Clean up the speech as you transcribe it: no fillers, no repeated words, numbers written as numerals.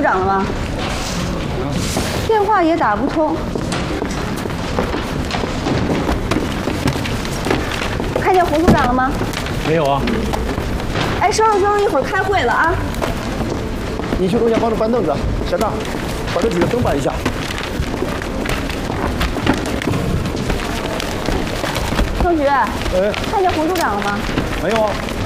长了吗？电话也打不通。看见洪组长了吗？ 没有啊。 哎，收拾收拾，一会儿开会了啊。 你去楼下帮着搬凳子，小张，把这几个灯搬一下。 宋局， 哎， 看见洪组长了吗？ 没有啊。